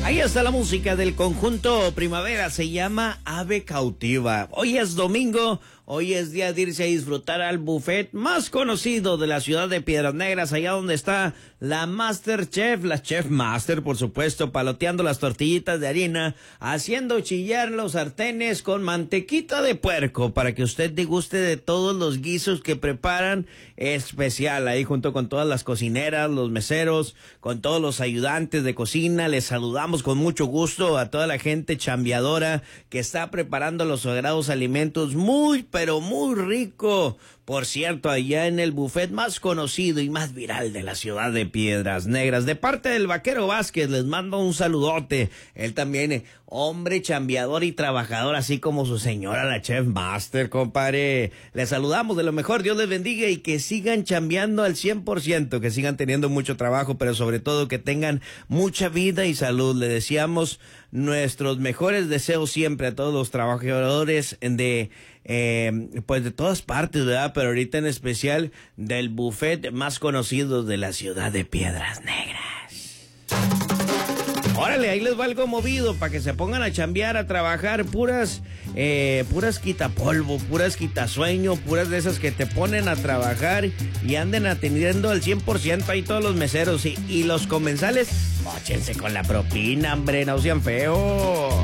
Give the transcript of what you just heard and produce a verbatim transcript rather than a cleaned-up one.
Ahí está la música del conjunto Primavera, se llama Ave Cautiva. Hoy es domingo, hoy es día de irse a disfrutar al buffet más conocido de la ciudad de Piedras Negras, allá donde está la Master Chef, la Chef Master, por supuesto, paloteando las tortillitas de harina, haciendo chillar los sartenes con mantequita de puerco, para que usted deguste de todos los guisos que preparan especial, ahí junto con todas las cocineras, los meseros, con todos los ayudantes de cocina. Les saludamos con mucho gusto a toda la gente chambeadora que está preparando los sagrados alimentos muy, pero muy rico. Por cierto, allá en el buffet más conocido y más viral de la ciudad de Piedras Negras. De parte del Vaquero Vázquez, les mando un saludote. Él también, eh, hombre chambeador y trabajador, así como su señora, la Chef Master, compadre. Les saludamos de lo mejor, Dios les bendiga y que sigan chambeando al cien por ciento, que sigan teniendo mucho trabajo, pero sobre todo que tengan mucha vida y salud. Le deseamos nuestros mejores deseos siempre a todos los trabajadores de, eh, pues de todas partes, ¿verdad? Pero ahorita en especial del buffet más conocido de la ciudad de Piedras Negras. Órale, ahí les va algo movido para que se pongan a chambear, a trabajar, puras, eh, puras quitapolvo, puras quitasueño, puras de esas que te ponen a trabajar y anden atendiendo al cien por ciento ahí todos los meseros y, y los comensales, móchense con la propina, hombre, no sean feos.